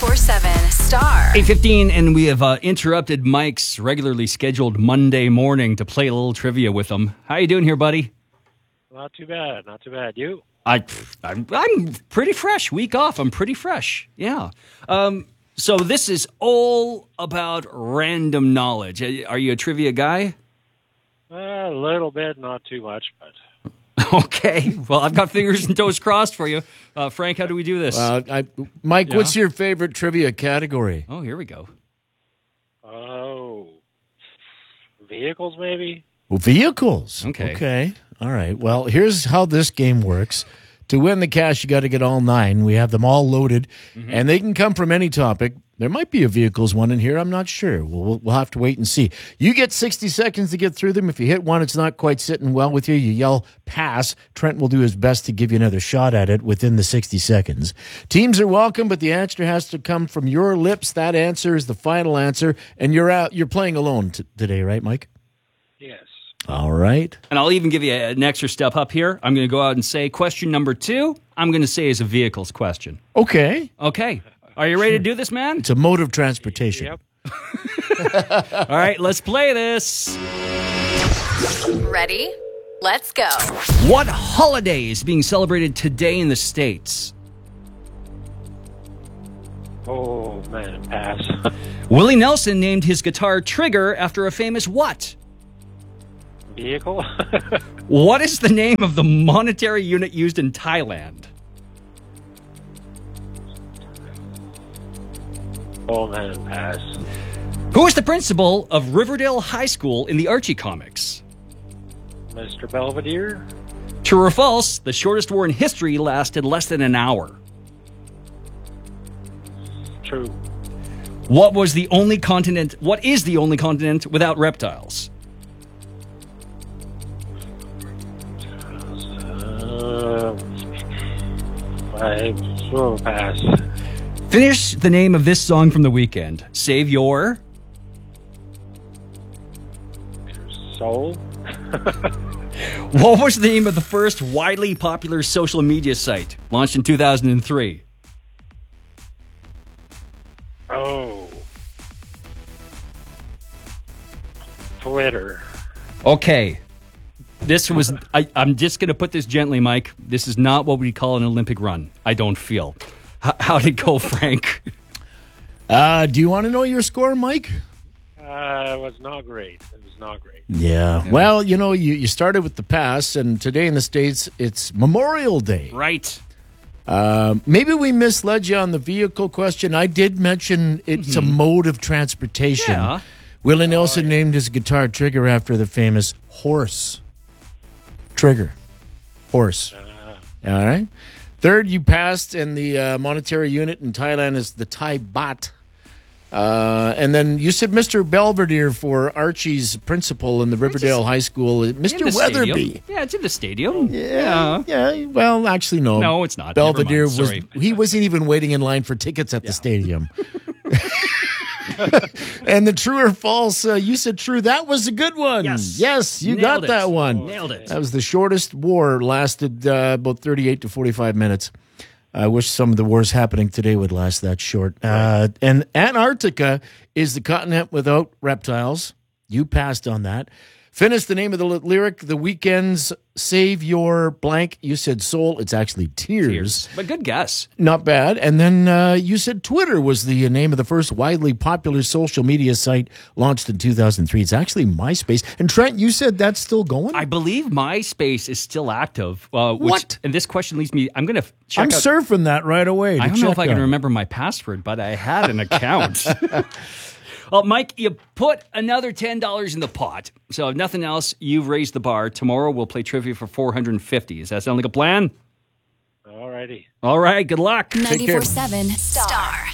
94.7 Star. 8:15, and we have interrupted Mike's regularly scheduled Monday morning to play a little trivia with him. How you doing here, buddy? Not too bad. Not too bad. You? I'm pretty fresh. Week off. I'm pretty fresh. Yeah. So this is all about random knowledge. Are you a trivia guy? A little bit, not too much, but... Okay. Well, I've got fingers and toes crossed for you. Frank, how do we do this? Mike, what's your favorite trivia category? Oh, here we go. Oh, vehicles maybe? Well, vehicles. Okay. Okay. All right. Well, here's how this game works. To win the cash, you got to get all 9. We have them all loaded, and they can come from any topic. There might be a vehicles one in here. I'm not sure. We'll have to wait and see. You get 60 seconds to get through them. If you hit one, it's not quite sitting well with you. You yell pass. Trent will do his best to give you another shot at it within the 60 seconds. Teams are welcome, but the answer has to come from your lips. That answer is the final answer, and you're out. You're playing alone today, right, Mike? Yes. All right. And I'll even give you an extra step up here. I'm going to go out and say question number 2, I'm going to say is a vehicles question. Okay. Okay. Are you ready to do this, man? It's a mode of transportation. Yep. All right, let's play this. Ready? Let's go. What holiday is being celebrated today in the States? Oh, man, pass. Willie Nelson named his guitar Trigger after a famous what? Vehicle? What is the name of the monetary unit used in Thailand? Oh, man, pass. Who is the principal of Riverdale High School in the Archie comics? Mr. Belvedere? True or false, the shortest war in history lasted less than an hour. True. What is the only continent without reptiles? Pass. Finish the name of this song from The Weeknd. Save your... Soul? What was the name of the first widely popular social media site launched in 2003? Oh. Twitter. Okay. This was... I'm just going to put this gently, Mike. This is not what we call an Olympic run, I don't feel. How'd it go, Frank? Do you want to know your score, Mike? It was not great. It was not great. Yeah. Well, you started with the pass, and today in the States, it's Memorial Day. Right. Maybe we misled you on the vehicle question. I did mention it's a mode of transportation. Yeah. Willie Nelson named his guitar Trigger after the famous horse. Trigger. Horse. All right. Third, you passed, and the monetary unit in Thailand is the Thai baht. And then you said Mr. Belvedere for Archie's principal in the Riverdale High School. Mr. Weatherby. Stadium. Yeah, it's in the stadium. Yeah. Well, actually, no. No, it's not. Belvedere Never mind. Sorry. he wasn't even waiting in line for tickets at the stadium. And the true or false, you said true. That was a good one. Yes, you got that one. Nailed it. That was the shortest war, lasted about 38 to 45 minutes. I wish some of the wars happening today would last that short. And Antarctica is the continent without reptiles. You passed on that. Finish the name of the lyric, The Weeknd's Save Your Blank. You said soul. It's actually tears. But good guess. Not bad. And then you said Twitter was the name of the first widely popular social media site launched in 2003. It's actually MySpace. And Trent, you said that's still going? I believe MySpace is still active. What? And this question leads me... I'm going to check I'm out... surfing that right away. I don't know if I can remember my password, but I had an account. Well, Mike, you put another $10 in the pot. So if nothing else, you've raised the bar. Tomorrow we'll play trivia for $450. Does that sound like a plan? All righty. All right, good luck. 94.7 Star.